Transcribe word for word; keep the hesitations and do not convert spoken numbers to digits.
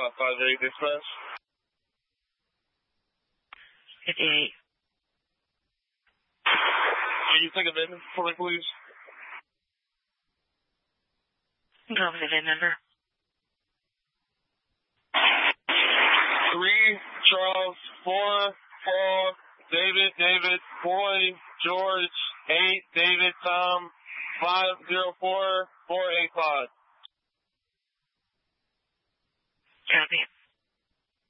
uh, five eight dispatch. fifty-eight. Can you take a VIN for me, please? Go with the VIN number. Three, Charles, four, Paul, David, David, Boy, George, eight, David, Tom, five, zero, four, four, eight, five. Copy.